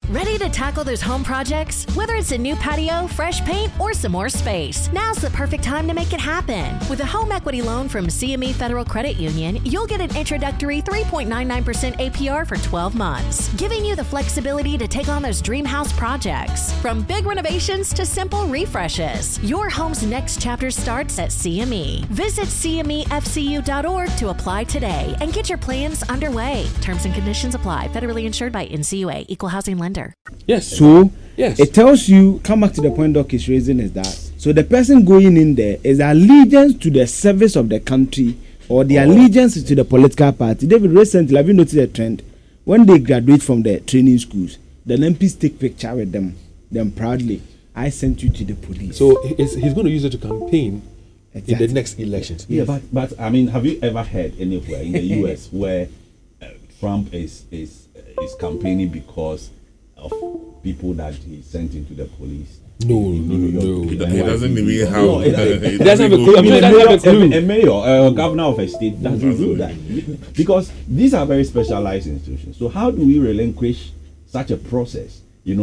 Ready to tackle those home projects? Whether it's a new patio, fresh paint, or some more space, now's the perfect time to make it happen. With a home equity loan from CME Federal Credit Union, you'll get an introductory 3.99% APR for 12 months, giving you the flexibility to take on those dream house projects. From big renovations to simple refreshes, your home's next chapter starts at CME. Visit CMEFCU.org to apply today and get your plans underway. Terms and conditions apply. Federally insured by NCUA, Equal Housing Lender. Yes. So yes, it tells you, come back to the point Doc is raising, is that so the person going in there is allegiance to the service of the country or the allegiance to the political party. David, recently, have you noticed a trend? When they graduate from the training schools, the MPs take picture with them proudly. I sent you to the police. So he's going to use it to campaign exactly. in the next elections. Yeah, but I mean, have you ever heard anywhere in the US where Trump is campaigning because of people that he sent into the police? No. He doesn't even have. No, it doesn't have a clue. I mean, a mayor, governor of a state doesn't do that, because these are very specialized institutions. So how do we relinquish such a process,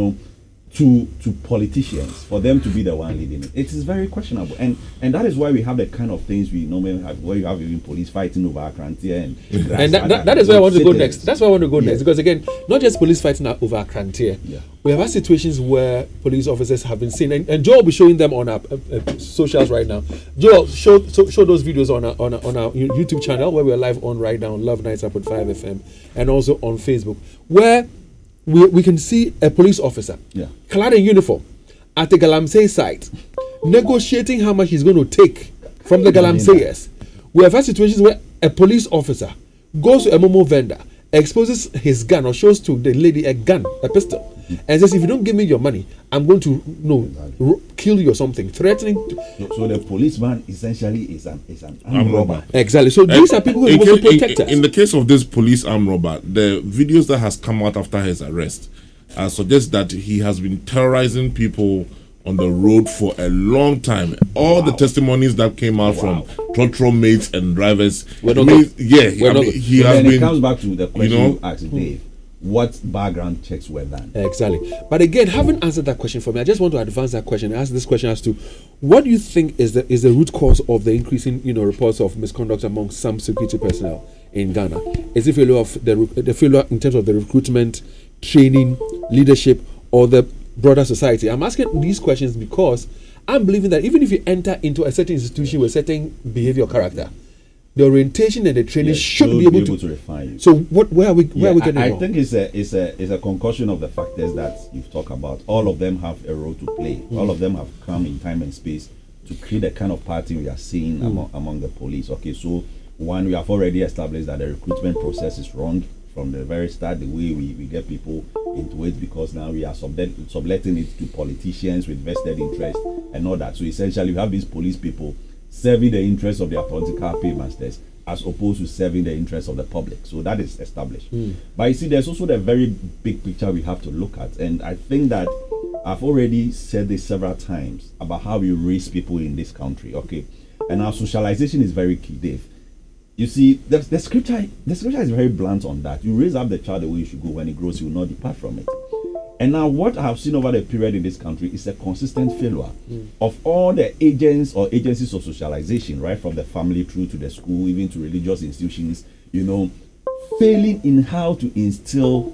to politicians for them to be the one leading it? It is very questionable, and that is why we have the kind of things we normally have, where you have even police fighting over Akrantia and that is where I want to go next. That's where I want to go next, because again, not just police fighting over Akrantia. Yeah. We have had situations where police officers have been seen, and Joel will be showing them on our socials right now. Joel, show those videos on our YouTube channel, where we're live on right now on Love 97.5 FM, and also on Facebook, where we can see a police officer clad in uniform at the Galamsey site negotiating how much he's going to take from the Galamseyers. We have had situations where a police officer goes to a Momo vendor, exposes his gun or shows to the lady a gun, a pistol, and says, if you don't give me your money, I'm going to kill you or something, threatening. So the policeman essentially is an armed robber. Exactly. So these are people who are supposed to protect us. In the case of this police armed robber, the videos that has come out after his arrest suggest that he has been terrorizing people on the road for a long time. All the testimonies that came out from trotro mates and drivers, he has been. It comes back to the question you asked Dave. What background checks were done? Exactly. But again, haven't answered that question for me. I just want to advance that question and ask this question as to what do you think is the root cause of the increasing reports of misconduct among some security personnel in Ghana? Is it failure of the failure in terms of the recruitment, training, leadership, or the broader society? I'm asking these questions because I'm believing that even if you enter into a certain institution with certain behavior or character, the orientation and the training should be able to refine you. So where are we getting I wrong? think it's a concussion of the factors that you've talked about. All of them have a role to play. All of them have come in time and space to create the kind of pattern we are seeing among the police. Okay, so one, we have already established that the recruitment process is wrong from the very start, the way we get people into it, because now we are subletting it to politicians with vested interest and all that. So essentially, we have these police people serving the interests of their political paymasters as opposed to serving the interests of the public. So that is established. But you see, there's also the very big picture we have to look at. And I think that I've already said this several times about how we raise people in this country, okay? And our socialization is very key, Dave. You see, the scripture is very blunt on that. You raise up the child the way you should go. When he grows, he will not depart from it. And now what I have seen over the period in this country is a consistent failure of all the agents or agencies of socialization, right from the family through to the school, even to religious institutions, failing in how to instill,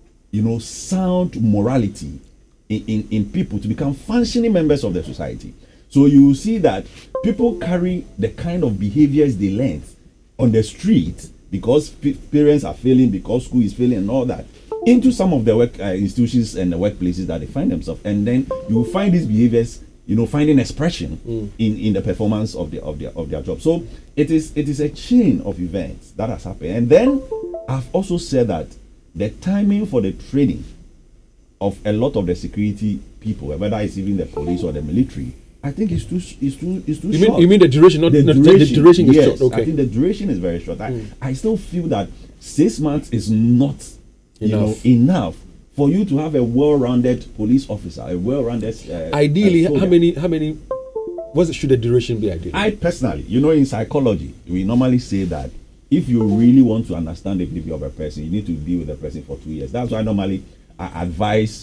sound morality in people to become functioning members of the society. So you will see that people carry the kind of behaviors they learned on the street because parents are failing, because school is failing and all that, into some of the work institutions and the workplaces that they find themselves, and then you will find these behaviors, finding expression in the performance of their job. So it is a chain of events that has happened. And then I've also said that the timing for the training of a lot of the security people, whether it's even the police or the military, I think it's too short. You mean the duration, not the duration is short. Okay. I think the duration is very short. I still feel that 6 months is not enough for you to have a well-rounded police officer, a well-rounded. Ideally, how many? Should the duration be ideally? I personally, in psychology, we normally say that if you really want to understand the behavior of a person, you need to be with the person for 2 years. That's why normally I advise